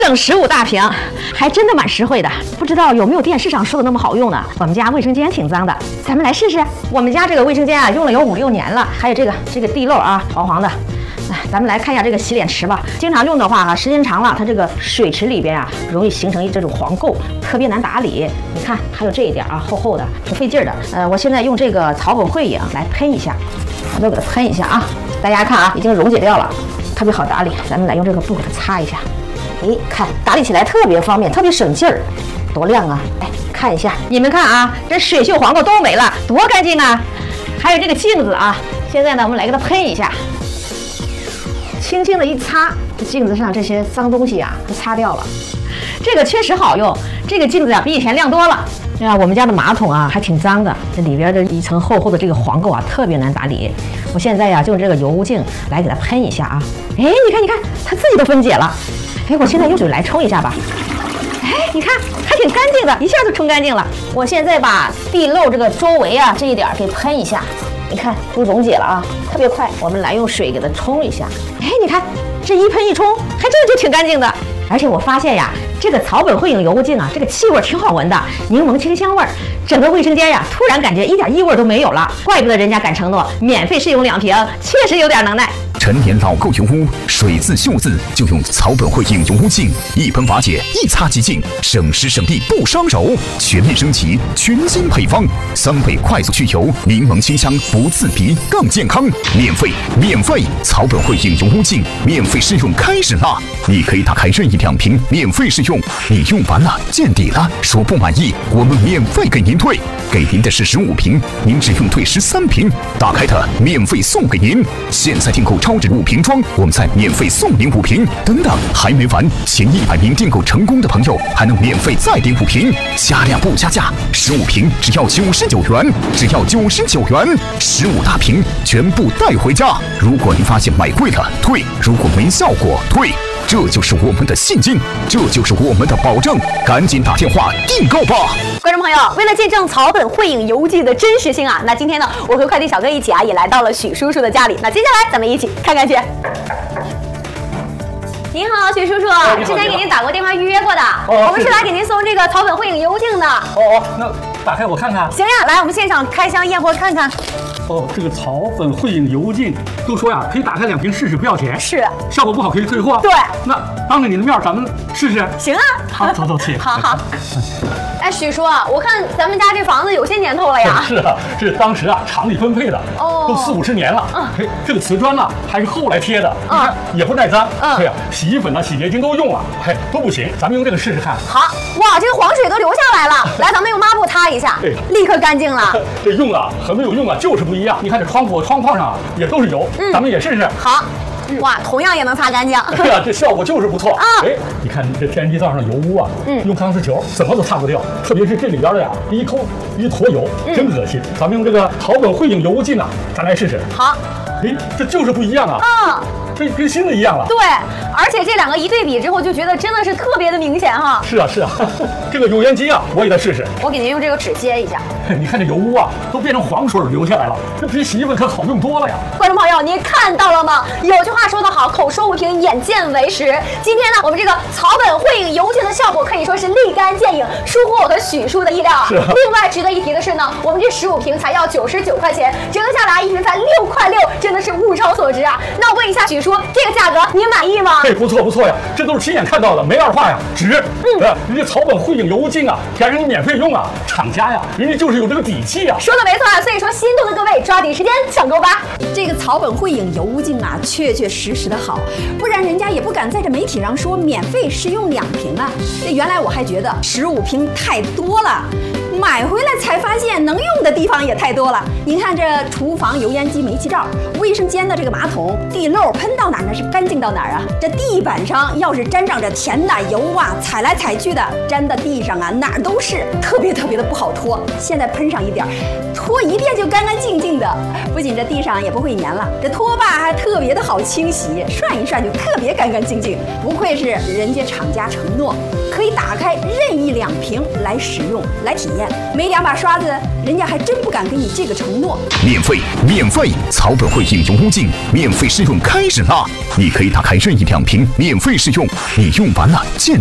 整15大瓶，还真的蛮实惠的。不知道有没有电视上说的那么好用呢？我们家卫生间挺脏的，咱们来试试。我们家这个卫生间啊，用了有5、6年了，还有这个地漏啊，黄黄的。咱们来看一下这个洗脸池吧。经常用的话时间长了，它这个水池里边啊，容易形成这种黄垢，特别难打理。你看，还有这一点啊，厚厚的，挺费劲的。我现在用这个草本汇影来喷一下，我都给它喷一下啊。大家看啊，已经溶解掉了，特别好打理。咱们来用这个布给它擦一下。看打理起来特别方便，特别省劲儿，多亮啊！看一下，你们看啊，这水锈黄垢都没了，多干净啊！还有这个镜子啊，现在呢，我们来给它喷一下，轻轻的一擦，这镜子上这些脏东西啊，都擦掉了。这个确实好用，这个镜子啊，比以前亮多了。我们家的马桶啊，还挺脏的，这里边的一层厚厚的这个黄垢啊，特别难打理。我现在呀，就用这个油污镜来给它喷一下啊。你看，它自己都分解了。我现在用水来冲一下吧。你看还挺干净的，一下就冲干净了。我现在把地漏这个周围啊这一点给喷一下，你看都溶解了啊，特别快。我们来用水给它冲一下。你看这一喷一冲，还真的就挺干净的。而且我发现呀，这个草本汇影油污镜啊，这个气味挺好闻的，柠檬清香味儿，整个卫生间呀，突然感觉一点异味都没有了。怪不得人家敢承诺免费试用2瓶，确实有点能耐。 陈年老垢油污，水渍锈渍就用草本汇影油污镜，一喷瓦解，一擦即净，省时省力不伤手。全面升级，全新配方，3倍快速去油，柠檬清香不刺鼻，更健康。免费！草本汇影油污镜免费试用开始啦！你可以打开任意2瓶免费试用，你用完了见底了，说不满意，我们免费给您退，给您的是15瓶，您只用退13瓶，打开它免费送给您。现在订购超值5瓶装，我们再免费送您5瓶。等等，还没完，前100名订购成功的朋友还能免费再订5瓶，加量不加价，15瓶只要99元，只要99元，15大瓶全部带回家。如果您发现买贵了退，如果没效果退。这就是我们的信心，这就是我们的保证，赶紧打电话订购吧！ 观众朋友，为了见证草本汇影油剂的真实性啊，那今天呢，我和快递小哥一起啊，也来到了许叔叔的家里。那接下来咱们一起看看去。您好，许叔叔，之前给您打过电话预约过的，我们是来给您送这个草本汇影油镜的。 那打开我看看。 行呀，来，我们现场开箱验货看看。 这个草本汇影油镜都说呀，可以打开2瓶试试，不要钱。 是。 效果不好可以退货。 对。 那当着你的面，咱们试试。 行啊。 好，走，谢谢。 好。许叔啊，我看咱们家这房子有些年头了呀。 是啊，是当时啊厂里分配的，都40、50年了。这个瓷砖呢还是后来贴的，你看也不耐脏。对呀，洗衣粉啊、洗洁精都用了，都不行。咱们用这个试试看。 好，哇，这个黄水都流下来了。来，咱们用抹布擦一下，立刻干净了。 这用啊和没有用啊就是不一样。你看这窗框上啊也都是油，咱们也试试。 好。哇，同样也能擦干净。 对呀，这效果就是不错啊！你看这天然气灶上油污啊，用钢丝球怎么都擦不掉，特别是这里边的呀，一坨油，真恶心。咱们用这个草本汇影油污镜啊，咱来试试。 好。 这就是不一样啊！这跟新的一样了。 对，而且这2个一对比之后，就觉得真的是特别的明显哈。 是啊，这个油烟机啊，我也在试试。 我给您用这个纸接一下。 你看这油污啊，都变成黄水流下来了，这比洗衣粉可好用多了呀！ 观众朋友，您看到了吗？有句话说得好，口说无凭，眼见为实。今天呢，我们这个草本汇影油镜的效果可以说是立竿见影，出乎我和许叔的意料。 是。 另外值得一提的是呢，我们这15瓶才要99块钱，折合下来1瓶才6块6，真的是物超所值啊！那我问一下许叔，这个价格您满意吗？ 不错呀，这都是亲眼看到的，没二话呀，值。人家草本汇影油镜啊，还让你免费用啊，厂家呀，人家就是有这个底气啊。 说的没错啊，所以说心动的各位抓紧时间抢购吧。 这个草本汇影油污镜啊，确实的好，不然人家也不敢在这媒体上说免费试用2瓶啊。原来我还觉得15瓶太多了。买回来才发现能用的地方也太多了。您看这厨房油烟机煤气罩，卫生间的这个马桶地漏喷到哪儿那是干净到哪儿啊？这地板上要是沾上这甜的油啊，踩来踩去的，粘在地上啊哪儿都是，特别的不好拖。现在喷上一点，拖一遍就干干净净的，不仅这地上也不会粘了，这拖把还特别的好清洗，涮一涮就特别干干净净。不愧是人家厂家承诺，可以打开任意2瓶来使用来体验。 没2把刷子，人家还真不敢给你这个承诺。 免费！草本汇影油污净免费试用开始啦！你可以打开任意2瓶免费试用，你用完了见。